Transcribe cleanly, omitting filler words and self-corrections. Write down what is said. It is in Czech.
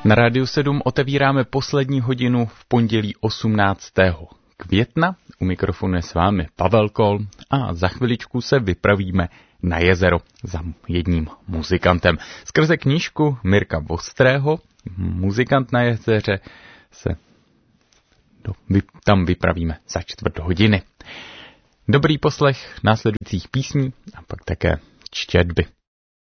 Na Rádiu 7 otevíráme poslední hodinu v pondělí 18. května. U mikrofonu je s vámi Pavel Kol a za chviličku se vypravíme na jezero za jedním muzikantem. Skrze knížku Mirka Vostrého, Muzikant na jezeře, se tam vypravíme za 1/4 hodiny. Dobrý poslech následujících písní a pak také četby.